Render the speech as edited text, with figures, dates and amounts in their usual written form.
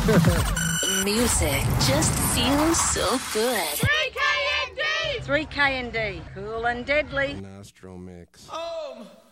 Music just feels so good. 3KND! 3KND, cool and deadly. Nostro Mix. Home!